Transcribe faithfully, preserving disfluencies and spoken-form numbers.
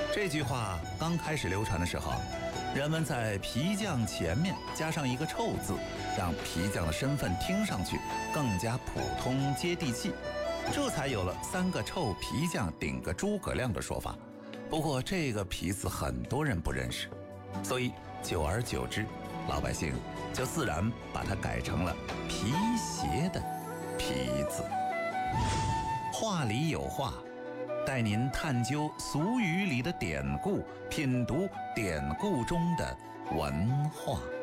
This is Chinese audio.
这句话刚开始流传的时候，人们在皮匠前面加上一个臭字，让皮匠的身份听上去更加普通接地气，这才有了三个臭皮匠顶个诸葛亮的说法。不过这个皮字很多人不认识，所以久而久之，老百姓就自然把它改成了皮鞋的皮字。话里有话，带您探究俗语里的典故，品读典故中的文化。